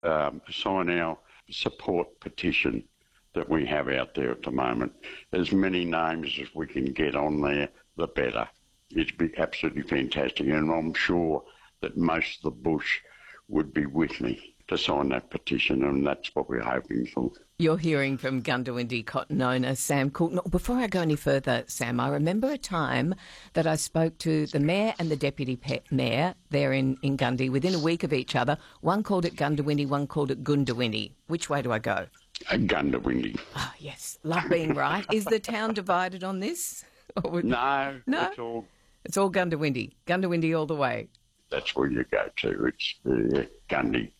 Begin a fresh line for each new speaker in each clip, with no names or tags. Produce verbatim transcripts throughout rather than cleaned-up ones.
um, sign our support petition that we have out there at the moment. As many names as we can get on there, the better. It'd be absolutely fantastic, and I'm sure that most of the bush would be with me to sign that petition, and that's what we're hoping for.
You're hearing from Goondiwindi cotton owner Sam Coulton. Before I go any further, Sam, I remember a time that I spoke to the mayor and the deputy pe- mayor there in, in Gundy within a week of each other. One called it Goondiwindi, one called it Goondiwindi. Which way do I go?
Uh, Goondiwindi.
Oh, yes. Love being right. Is the town divided on this? Or would...
No,
no,
it's all...
It's all Goondiwindi. Goondiwindi all the way.
That's where you go to. It's uh, Gundy.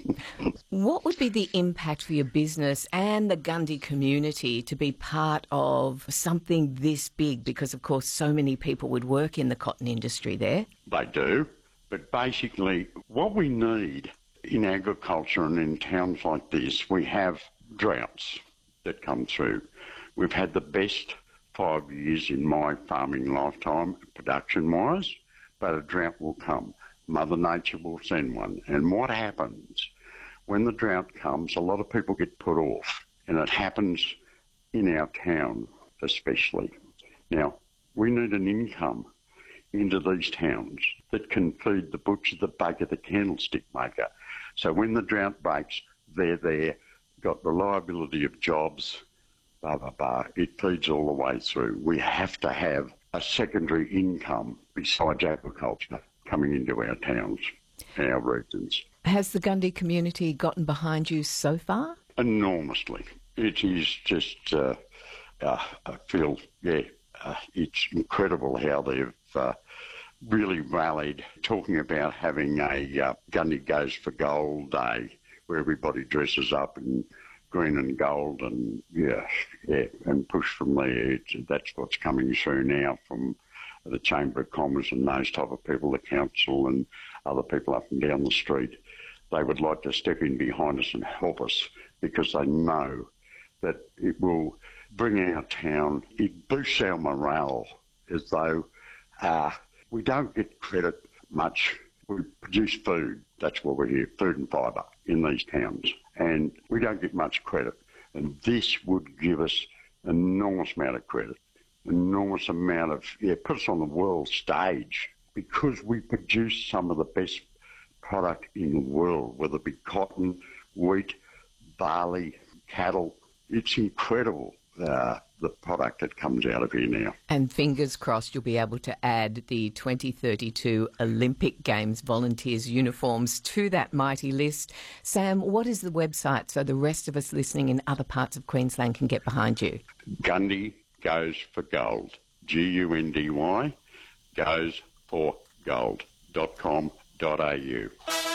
What would be the impact for your business and the Gundy community to be part of something this big? Because, of course, so many people would work in the cotton industry there.
They do. But basically, what we need in agriculture and in towns like this, we have droughts that come through. We've had the best five years in my farming lifetime, production-wise, but a drought will come. Mother Nature will send one. And what happens when the drought comes, a lot of people get put off, and it happens in our town especially. Now, we need an income into these towns that can feed the butcher, the baker, the candlestick maker. So when the drought breaks, they're there, got reliability of jobs, blah, blah, blah. It feeds all the way through. We have to have a secondary income besides agriculture coming into our towns, our regions.
Has the Gundy community gotten behind you so far?
Enormously. It is just, uh, uh, I feel, yeah, uh, it's incredible how they've uh, really rallied, talking about having a uh, Gundy Goes for Gold Day where everybody dresses up in green and gold, and yeah, yeah, and push from there. It's, that's what's coming through now from the Chamber of Commerce and those type of people, the council and other people up and down the street. They would like to step in behind us and help us because they know that it will bring our town, it boosts our morale, as though uh, we don't get credit much. We produce food, that's what we're here, food and fibre in these towns, and we don't get much credit. And this would give us an enormous amount of credit, enormous amount of, yeah, put us on the world stage because we produce some of the best product in the world, whether it be cotton, wheat, barley, cattle. It's incredible, uh, the product that comes out of here now.
And fingers crossed you'll be able to add the twenty thirty-two Olympic Games volunteers uniforms to that mighty list. Sam, what is the website so the rest of us listening in other parts of Queensland can get behind you?
Gundy Goes for Gold. G U N D Y, goes for gold dot com dot a u.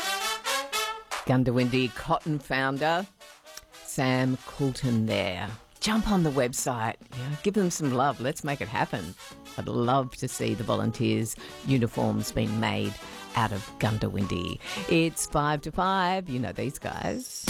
Goondiwindi cotton founder Sam Coulton there. Jump on the website, you know, give them some love. Let's make it happen. I'd love to see the volunteers' uniforms being made out of Goondiwindi. It's five to five. You know these guys.